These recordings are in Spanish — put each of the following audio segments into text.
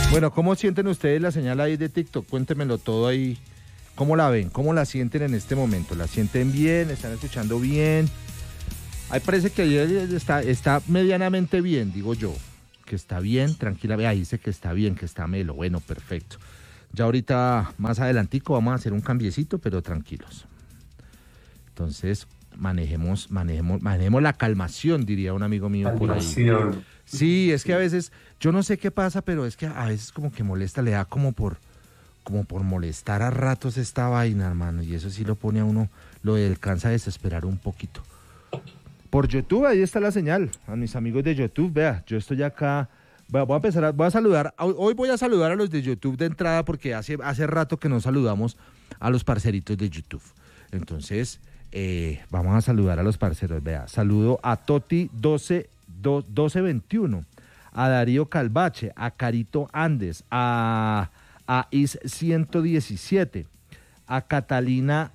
Bueno, ¿cómo sienten ustedes la señal ahí de TikTok? Cuéntemelo todo ahí. ¿Cómo la ven? ¿Cómo la sienten en este momento? ¿La sienten bien? ¿Están escuchando bien? Ahí parece que ayer está medianamente bien, digo yo. Que está bien, tranquila. Vea, dice que está bien, que está melo. Bueno, perfecto. Ya ahorita, más adelantico, vamos a hacer un cambiecito, pero tranquilos. Entonces, manejemos la calmación, diría un amigo mío por ahí. Sí, es que a veces, yo no sé qué pasa, pero es que a veces como que molesta, le da como por molestar a ratos esta vaina, hermano, y eso sí lo pone a uno, lo alcanza a desesperar un poquito. Por YouTube, ahí está la señal, a mis amigos de YouTube, vea, yo estoy acá, voy a saludar, hoy voy a saludar a los de YouTube de entrada, porque hace rato que no saludamos a los parceritos de YouTube. Entonces, vamos a saludar a los parceros, vea, saludo a Toti 1221, a Darío Calvache, a Carito Andes, a Is 117, a Catalina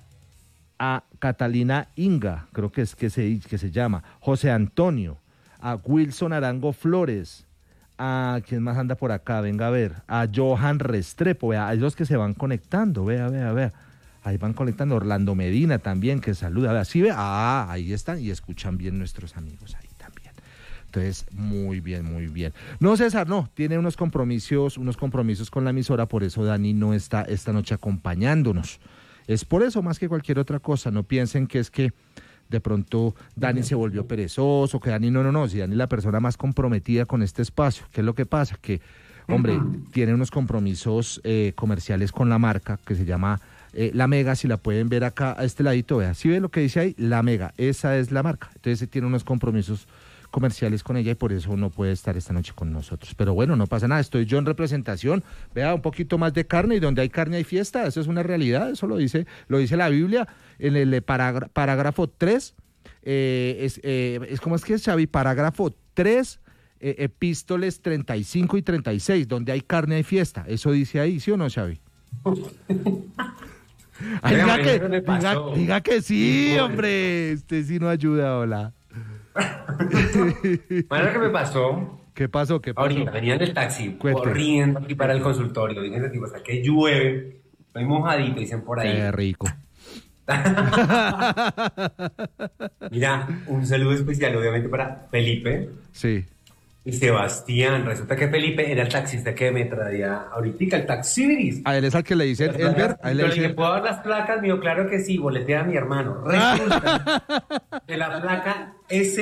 Inga, creo que es que se llama, José Antonio, a Wilson Arango Flores, a ¿quién más anda por acá? Venga a ver, a Johan Restrepo, vea, hay los que se van conectando, vea. Ahí van conectando, Orlando Medina también, que saluda, vea, sí, vea, ahí están y escuchan bien nuestros amigos ahí también. Entonces, muy bien. No, César, no, tiene unos compromisos con la emisora, por eso Dani no está esta noche acompañándonos. Es por eso más que cualquier otra cosa, no piensen que es que de pronto Dani se volvió perezoso, que Dani no, si Dani es la persona más comprometida con este espacio. ¿Qué es lo que pasa? Que, hombre, tiene unos compromisos comerciales con la marca que se llama La Mega, si la pueden ver acá a este ladito, vea, ¿sí ve lo que dice ahí? La Mega, esa es la marca. Entonces tiene unos compromisos comerciales con ella y por eso no puede estar esta noche con nosotros. Pero bueno, no pasa nada, estoy yo en representación, vea, un poquito más de carne y donde hay carne hay fiesta, eso es una realidad, eso lo dice la Biblia, en el parágrafo 3, ¿cómo es que es, Xavi? Parágrafo 3, epístoles 35 y 36, donde hay carne hay fiesta, eso dice ahí, ¿sí o no, Xavi? Diga que sí, hombre, usted sí no ayuda, hola. Bueno, ¿qué me pasó? ¿Qué pasó? Ahorita venía en el taxi, corriendo aquí para el consultorio. Dicen, digo, hasta que llueve, estoy mojadito, dicen por ahí. Qué rico. Mira, un saludo especial, obviamente, para Felipe. Sí. Y Sebastián. Resulta que Felipe era el taxista que me traía ahorita, el taxibiris. A él es al que le dicen Elber. Yo le dije, ¿puedo dar las placas? Me dijo, claro que sí, boletea a mi hermano. Resulta que la placa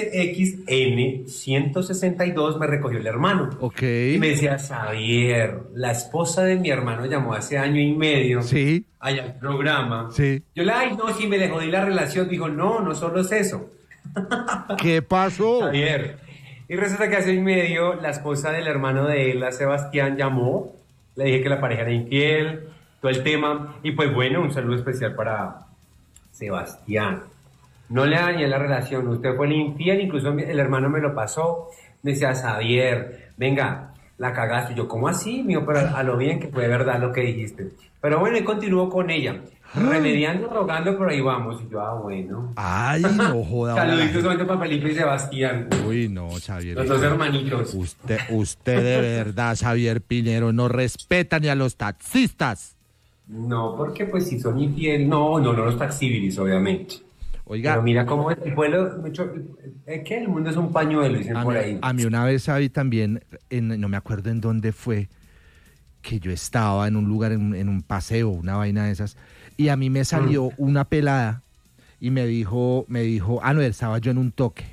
SXN162 me recogió el hermano. Ok. Y me decía, Xavier, la esposa de mi hermano llamó hace año y medio. Sí. Allá al programa. Sí. Yo le dije, no, sí, me le jodí la relación. Dijo, no solo es eso. ¿Qué pasó? Xavier. Y resulta que hace año y medio la esposa del hermano de él, Sebastián, llamó. Le dije que la pareja era infiel, todo el tema. Y pues bueno, un saludo especial para Sebastián. No le dañé la relación, usted fue el infiel, incluso el hermano me lo pasó. Me decía, Xavier, venga, la cagaste. Y yo, ¿cómo así, mío? Pero a lo bien que fue verdad lo que dijiste. Pero bueno, y continuó con ella. Remediando, rogando, pero ahí vamos. Y yo, bueno. Ay, no joda. Saluditos solamente para Felipe y Sebastián. Uy, no, Xavier. Los dos hermanitos. Usted de verdad, Xavier Pinero, no respeta ni a los taxistas. No, porque pues si son infieles. No, los taxibiris, obviamente. Oiga. Pero mira cómo es el pueblo, es que el mundo es un pañuelo, dicen por ahí. A mí una vez, Xavi, también, no me acuerdo en dónde fue, que yo estaba en un lugar, en un paseo, una vaina de esas, y a mí me salió una pelada y me dijo, no, estaba yo en un toque,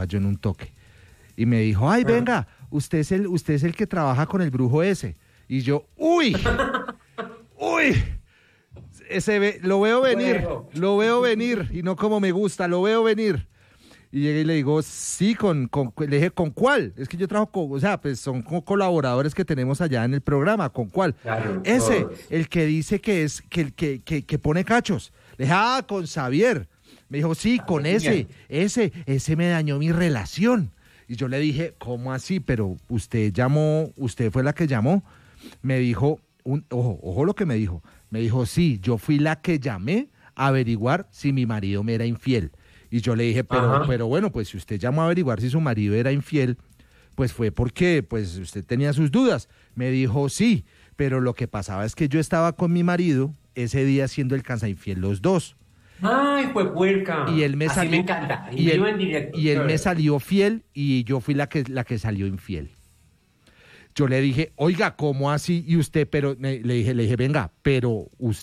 y me dijo, ay, venga, usted es el que trabaja con el brujo ese, y yo, uy, lo veo venir, y no como me gusta, lo veo venir. Y llegué y le digo, sí, le dije, ¿con cuál? Es que yo trabajo pues son colaboradores que tenemos allá en el programa, ¿con cuál? Claro, ese, todos. el que dice que que pone cachos. Le dije, con Xavier. Me dijo, sí, con ese me dañó mi relación. Y yo le dije, ¿cómo así? Pero usted fue la que llamó. Me dijo, ojo lo que me dijo. Me dijo, sí, yo fui la que llamé a averiguar si mi marido me era infiel. Y yo le dije, pero bueno, pues si usted llamó a averiguar si su marido era infiel, Pues fue porque pues usted tenía sus dudas. Me dijo sí, pero lo que pasaba es que yo estaba con mi marido ese día siendo el cansainfiel los dos. Ay, fue puerca. Y él me Así salió, me encanta. y Vivo él, en directo. y él me Chévere. salió fiel y yo fui la que salió infiel. Yo le dije, oiga, ¿cómo así? Y usted, pero le dije, venga, pero usted